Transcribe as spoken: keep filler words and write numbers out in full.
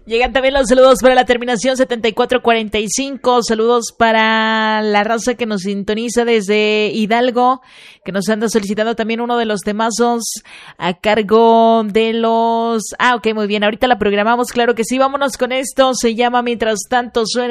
Llegan también los saludos para la terminación setenta y cuatro cuarenta y cinco, saludos para la raza que nos sintoniza desde Hidalgo, que nos anda solicitando también uno de los temazos a cargo de los... Ah, ok, muy bien, ahorita la programamos, claro que sí, vámonos con esto, se llama Mientras Tanto Suena.